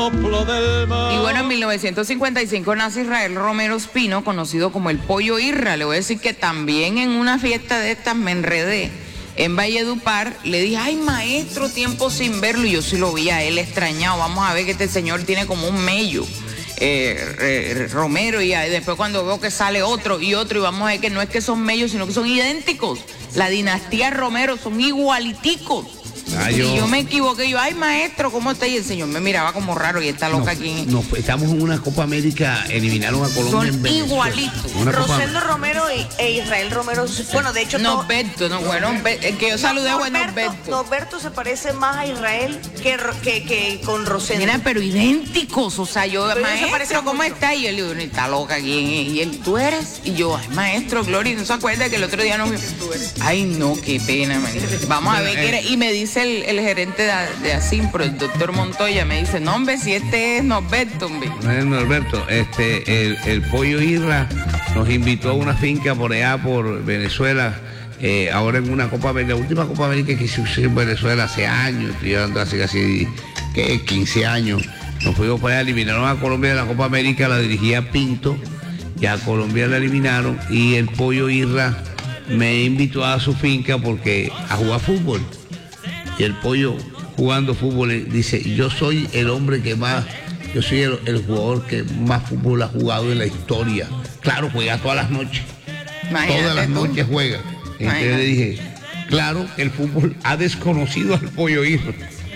Y bueno, en 1955 nace Israel Romero Espino, conocido como el Pollo Irra. Le voy a decir que también en una fiesta de estas me enredé en Valledupar. Le dije, ay maestro, tiempo sin verlo. Y yo sí lo vi a él extrañado. Vamos a ver que este señor tiene como un mello. Romero, y después cuando veo que sale otro y vamos a ver que no es que son mellos, sino que son idénticos. La dinastía Romero son igualiticos. Y yo me equivoqué, yo, ay maestro, ¿cómo está? Y el señor me miraba como raro y está loca aquí. No, estamos en una Copa América, eliminaron a Colombia. Son en Venezuela. igualitos. Rosendo Romero e Israel Romero, bueno, de hecho... Norberto, el que yo saludé fue Norberto. Norberto se parece más a Israel que con Rosendo. Mira, pero idénticos, o sea, yo, pero maestro, ¿cómo está? Y él le digo, está loca aquí. Y él, ¿tú eres? Y yo, ay maestro, Gloria, ¿no se acuerda que el otro día no me... Ay no, qué pena, vamos a ver qué era. Y me dice el gerente de Asimpro, el doctor Montoya, me dice, no hombre, si este es Norberto, hombre. No es Norberto, el Pollo Irra nos invitó a una finca por allá por Venezuela, ahora en una Copa América, la última Copa América que se hizo en Venezuela hace años, estoy hablando hace casi 15 años, nos fuimos para allá, eliminaron a Colombia de la Copa América, la dirigía Pinto, y a Colombia la eliminaron, y el Pollo Irra me invitó a su finca porque a jugar fútbol. Y el Pollo jugando fútbol dice, yo soy el hombre que más, yo soy el jugador que más fútbol ha jugado en la historia. Claro, juega todas las noches. Imagínate todas las noches juega. Entonces le dije, claro, el fútbol ha desconocido al Pollo Irra.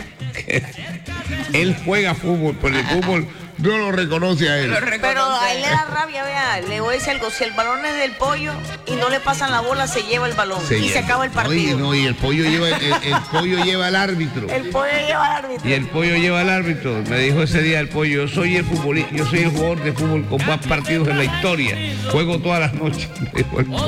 Él juega fútbol, pero el fútbol no lo reconoce a él. Pero a él le da rabia, vea, le voy a decir algo, si el balón es del Pollo y no le pasan la bola, se lleva el balón se acaba el partido. Y el Pollo lleva el Pollo lleva al árbitro. El Pollo lleva al árbitro. Y el Pollo lleva al árbitro. Me dijo ese día el Pollo, yo soy el jugador de fútbol con más partidos en la historia. Juego todas las noches.